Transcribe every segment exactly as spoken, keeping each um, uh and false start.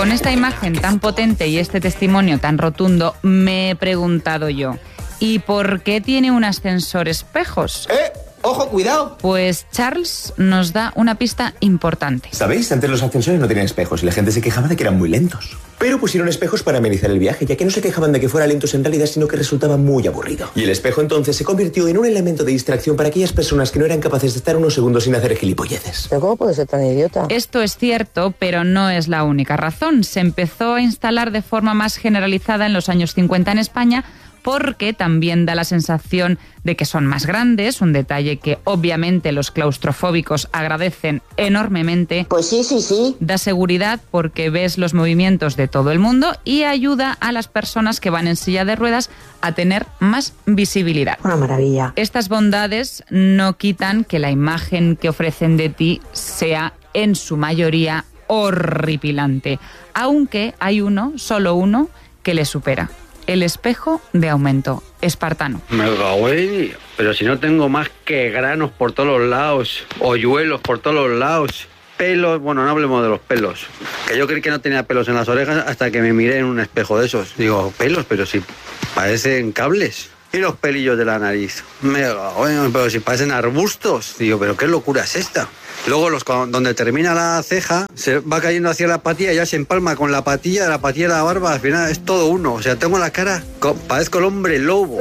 Con esta imagen tan potente y este testimonio tan rotundo, me he preguntado yo, ¿y por qué tiene un ascensor espejos? ¡Eh! ¡Ojo, cuidado! Pues Charles nos da una pista importante. ¿Sabéis? Antes los ascensores no tenían espejos y la gente se quejaba de que eran muy lentos. Pero pusieron espejos para amenizar el viaje, ya que no se quejaban de que fuera lentos en realidad, sino que resultaba muy aburrido. Y el espejo entonces se convirtió en un elemento de distracción para aquellas personas que no eran capaces de estar unos segundos sin hacer gilipolleces. ¿Pero cómo puede ser tan idiota? Esto es cierto, pero no es la única razón. Se empezó a instalar de forma más generalizada en los años cincuenta en España, porque también da la sensación de que son más grandes, un detalle que obviamente los claustrofóbicos agradecen enormemente. Pues sí, sí, sí. Da seguridad porque ves los movimientos de todo el mundo y ayuda a las personas que van en silla de ruedas a tener más visibilidad. Una maravilla. Estas bondades no quitan que la imagen que ofrecen de ti sea en su mayoría horripilante, aunque hay uno, solo uno, que le supera. El espejo de aumento espartano. Me cago en... Pero si no tengo más que granos por todos los lados, hoyuelos por todos los lados, pelos... Bueno, no hablemos de los pelos. Que yo creí que no tenía pelos en las orejas hasta que me miré en un espejo de esos. Digo, pelos, pero si parecen cables. Y los pelillos de la nariz. Me cago en... Pero si parecen arbustos. Digo, pero qué locura es esta. Luego, los, donde termina la ceja, se va cayendo hacia la patilla, ya se empalma con la patilla, la patilla de la barba, al final es todo uno. O sea, tengo la cara, parezco el hombre lobo.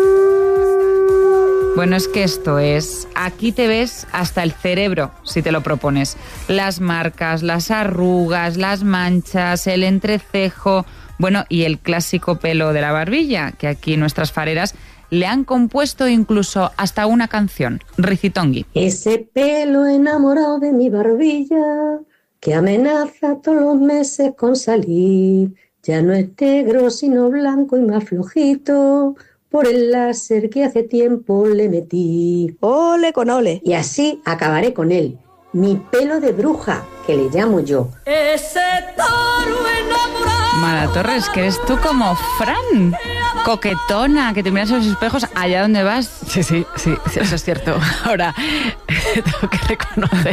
Bueno, es que esto es... Aquí te ves hasta el cerebro, si te lo propones. Las marcas, las arrugas, las manchas, el entrecejo... Bueno, y el clásico pelo de la barbilla, que aquí nuestras fareras le han compuesto incluso hasta una canción, Rizitongi. Ese pelo enamorado de mi barbilla, que amenaza todos los meses con salir, ya no es negro sino blanco y más flojito, por el láser que hace tiempo le metí. Ole con ole. Y así acabaré con él, mi pelo de bruja, que le llamo yo. Ese toro enamorado. Mara Torres, que eres tú como Fran, coquetona, que te miras en los espejos allá donde vas. Sí, sí, sí, sí, eso es cierto. Ahora, tengo que reconocer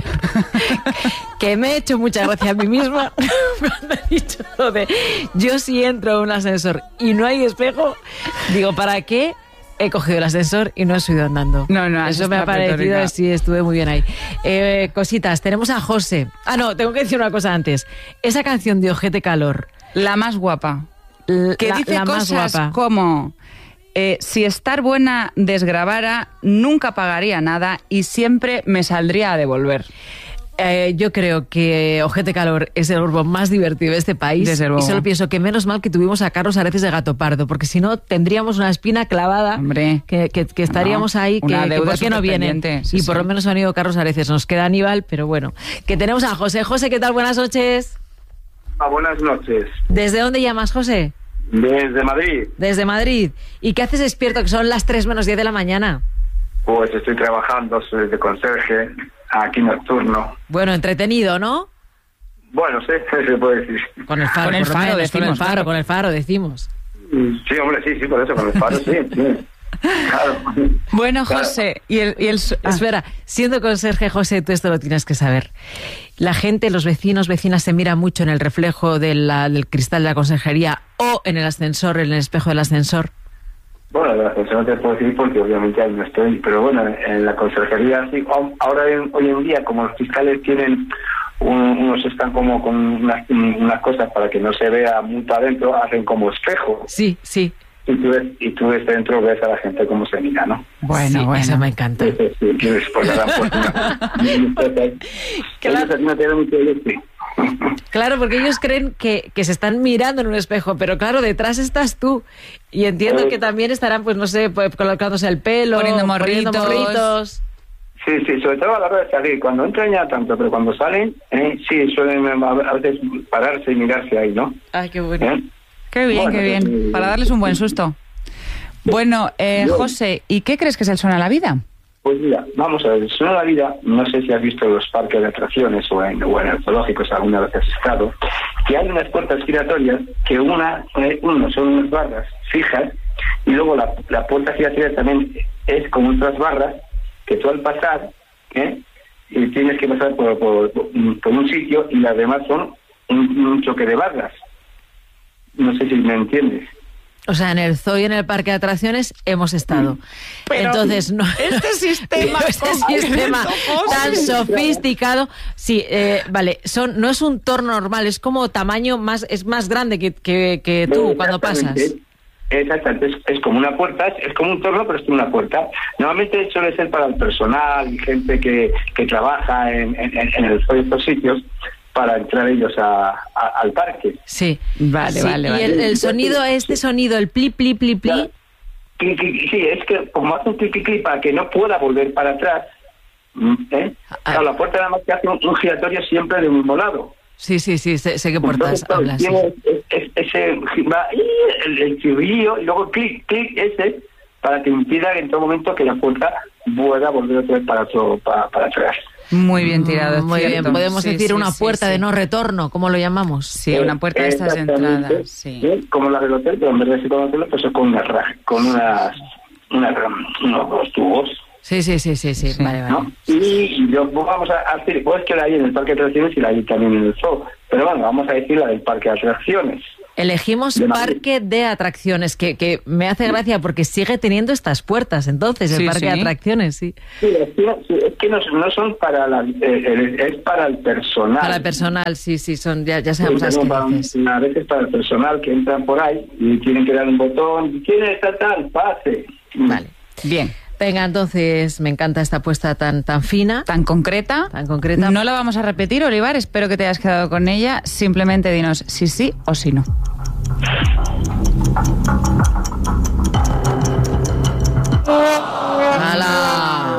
que me he hecho mucha gracia a mí misma cuando he dicho lo de yo si entro en un ascensor y no hay espejo, digo, ¿para qué he cogido el ascensor y no he subido andando? No, no, eso me ha parecido, sí, estuve muy bien ahí. Eh, cositas, tenemos a José. Ah, no, tengo que decir una cosa antes. Esa canción de Ojete Calor, la más guapa, L- que la, dice la más cosas guapa. como eh, si estar buena desgravara, nunca pagaría nada y siempre me saldría a devolver. Eh, yo creo que Ojete Calor es el grupo más divertido de este país. Desde luego. Y solo pienso que menos mal que tuvimos a Carlos Areces de Gato Pardo, porque si no tendríamos una espina clavada. Hombre, que, que, que estaríamos no, ahí, que, una que deuda ¿por qué no vienen? sí, y sí. por lo menos han ido Carlos Areces. Nos queda Aníbal, pero bueno. Que tenemos a José. José, ¿qué tal? Buenas noches. Ah, buenas noches. ¿Desde dónde llamas, José? Desde Madrid. Desde Madrid. ¿Y qué haces despierto, que son las tres menos diez de la mañana? Pues estoy trabajando, soy de conserje, aquí nocturno. Bueno, entretenido, ¿no? Bueno, sí, se puede decir. Con el faro, Con el por lo faro, menos, decimos, con el faro, claro. con el faro, decimos. Sí, hombre, sí, sí, por eso, con el faro, sí, sí. Claro. Bueno, Claro. José, y el... Y el ah. Espera, siendo conserje, José, tú esto lo tienes que saber. La gente, los vecinos, vecinas se miran mucho en el reflejo de la, del cristal de la conserjería o en el ascensor, en el espejo del ascensor. Bueno, de la conserjería no te puedo decir porque obviamente ahí no estoy, pero bueno, en la conserjería sí. Ahora, hoy en día, como los fiscales tienen... Un, unos están como con unas, unas cosas para que no se vea mucho adentro, hacen como espejo. Sí, sí. Y tú, ves, y tú ves dentro, ves a la gente cómo se mira, ¿no? Bueno, sí, bueno. Eso me encanta. Sí, sí, sí, que por la claro. no tienen mucho sí. Claro, porque ellos creen que, que se están mirando en un espejo, pero claro, detrás estás tú. Y entiendo eh, que también estarán, pues no sé, pues, colocándose el pelo, poniendo morritos. Poniendo morritos. Sí, sí, sobre todo a la hora de salir. Cuando entran ya tanto, pero cuando salen, eh, sí, suelen a veces pararse y mirarse ahí, ¿no? Ay, qué bueno. ¿Eh? Qué bien, bueno, qué bien. Sí, para darles un buen susto. Bueno, eh, José, ¿y qué crees que es el Suena la Vida? Pues mira, vamos a ver, el Suena la Vida, no sé si has visto los parques de atracciones o en, o en el zoológicos alguna vez has estado, que hay unas puertas giratorias que una, eh, uno son unas barras fijas y luego la, la puerta giratoria también es como otras barras que tú al pasar, ¿eh? y tienes que pasar por, por, por un sitio y las demás son un, un choque de barras. No sé si me entiendes. O sea, en el zoo y en el parque de atracciones hemos estado. Pero entonces, no, este sistema, este sistema tan sofisticado, sí, eh, vale, son, no es un torno normal, es como tamaño más, es más grande que, que, que tú cuando pasas. Exactamente, es, es como una puerta, es, es como un torno, pero es como una puerta. Normalmente suele ser para el personal y gente que, que trabaja en, en, en el zoo y estos sitios, para entrar ellos a, a, al parque. Sí, vale, sí, vale. Y vale. el, el sonido, este sonido, el pli, pli, pli, pli. Claro. Sí, es que como hace un clic, clic, clic para que no pueda volver para atrás, ¿eh? Claro, la puerta nada más que hace un, un giratorio siempre del mismo lado. Sí, sí, sí, sé, sé qué puertas Entonces, hablas. Sí. tiene es, es, ese va, el, el chirrillo y luego clic, clic ese para que impida en todo momento que la puerta pueda volver otra vez para, otro, para, para atrás. Muy bien tirado. Muy cierto. bien, podemos Sí, decir sí, una sí, puerta sí. de no retorno, ¿cómo lo llamamos? Sí, una puerta de estas de Exactamente, entrada. Sí. ¿sí? Como la del hotel, pero en vez de ser con hotel, pues es con una ra- con unas, unas unos tubos. Sí, sí, sí, sí, sí, Sí, vale, vale. ¿no? Y, y yo, vamos a hacer, pues que la hay en el parque de atracciones y la hay también en el zoo, pero bueno, vamos a decir la del parque de atracciones. Elegimos De Madrid. parque de atracciones, que, que me hace gracia porque sigue teniendo estas puertas, entonces, el Sí, parque sí. de atracciones, sí. Sí, es que, sí, es que no, no son para la, eh, eh, es para el personal. Para el personal, sí, sí, son, ya, ya sabemos Sí, las pero que para- dices. a veces para el personal que entran por ahí y tienen que dar un botón, ¿quién está tal? Pase. Vale. Bien. Venga, entonces, me encanta esta apuesta tan, tan fina, Tan concreta. tan concreta. No la vamos a repetir, Olivar. Espero que te hayas quedado con ella. Simplemente dinos si sí o si no. ¡Hala!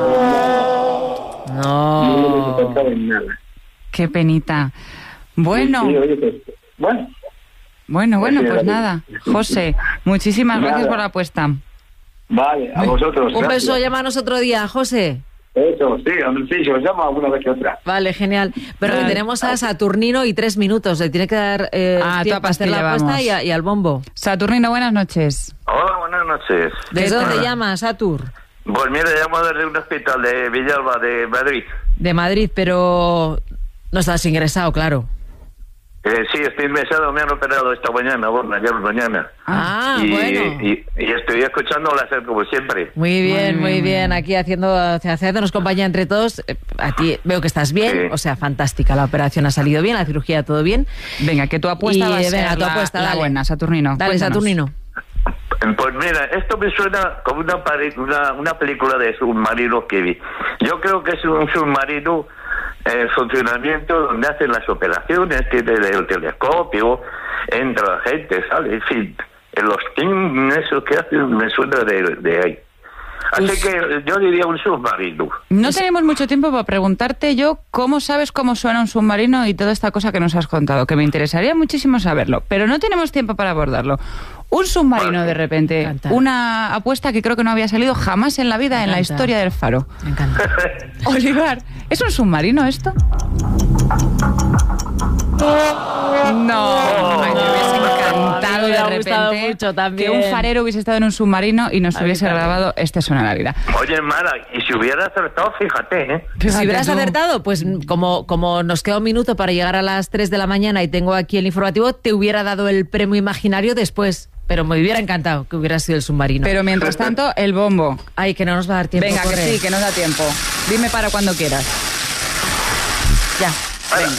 No les No. importaba en nada. Qué penita. Bueno, Sí, oye, pues, bueno, bueno, bueno, Sí, pues vale. nada. José, muchísimas Nada. gracias por la apuesta. vale, a vosotros. Un gracias. beso, llámanos otro día, José. Eso, sí, hombre, sí, yo os llamo alguna vez que otra. Vale, genial. Pero que Vale. tenemos a Saturnino y tres minutos. Le tiene que dar eh, Ah, tiempo tú a hacer la pastilla, apuesta vamos. y, a- y al bombo. Saturnino, buenas noches. Hola, buenas noches. ¿Desde ¿Qué dónde tal? llamas, Satur? Pues mire, llamo desde un hospital de Villalba, de Madrid. De Madrid, pero no estás ingresado, claro. Eh, sí, estoy ingresado, me han operado esta mañana, bueno, ayer mañana. Ah, y, bueno. y, y estoy escuchando la hacer como siempre. Muy bien, Muy muy bien, bien. Aquí haciendo, haciéndonos compañía entre todos. Eh, A ti veo que estás bien, Sí. o sea, fantástica. La operación ha salido bien, la cirugía todo bien. Venga, que tu apuesta Y, va a ser venga, tu la, apuesta, la dale. buena, Saturnino. Dale, Cuéntanos. Saturnino. Pues mira, esto me suena como una, pari- una, una película de submarino que vi. Yo creo que es un submarino en funcionamiento donde hacen las operaciones, tiene el telescopio, entra la gente, sale, en fin. En los teams, eso que hacen me suena de, de ahí. Así Pues- que yo diría un submarino. No tenemos mucho tiempo para preguntarte yo cómo sabes cómo suena un submarino y toda esta cosa que nos has contado, que me interesaría muchísimo saberlo, pero no tenemos tiempo para abordarlo. Un submarino de repente, encanta. una apuesta que creo que no había salido jamás en la vida Me en la encanta. historia del Faro. Me encanta. Olivar, ¿es un submarino esto? No, ay, me hubiese encantado me hubiera de gustado repente mucho también. que un farero hubiese estado en un submarino y nos A mí hubiese también. grabado Este suena la vida. Oye, Mara, y si hubiera acertado, fíjate, ¿eh? Si Fíjate hubieras tú. acertado, pues como, como nos queda un minuto para llegar a las tres de la mañana y tengo aquí el informativo, te hubiera dado el premio imaginario después. Pero me hubiera encantado que hubiera sido el submarino. Pero mientras tanto, el bombo. Ay, que no nos va a dar tiempo. Venga, que corre. sí, que nos da tiempo. Dime para cuando quieras. Ya. Venga.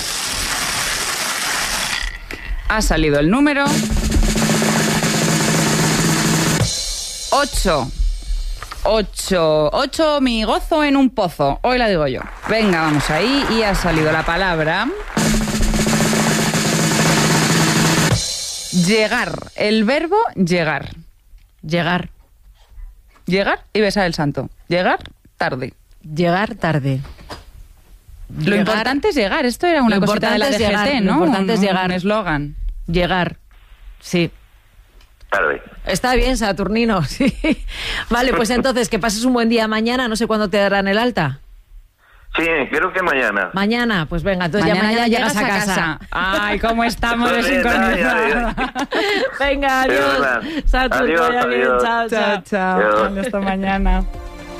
Ha salido el número ocho. Ocho. Ocho, mi gozo en un pozo. Hoy la digo yo. Venga, vamos ahí. Y ha salido la palabra llegar. El verbo llegar. Llegar. Llegar y besar el santo. Llegar tarde. Llegar tarde. Lo Llegar- importante es llegar. Esto era una Lo cosita de la importante es D G T, llegar, ¿no? lo importante es Un- llegar. Un eslogan. Llegar. Sí. Tarde. Está bien, Saturnino, sí. Vale, pues entonces, que pases un buen día mañana. No sé cuándo te darán el alta. Sí, creo que mañana. Mañana, pues venga, entonces ya mañana llegas a casa. Ay, cómo estamos de Muy bien, sincronizados. Venga, adiós. Perdona. Saturno, Adiós, vaya bien, adiós. chao, chao. Chao, chao. Adiós. Hasta mañana.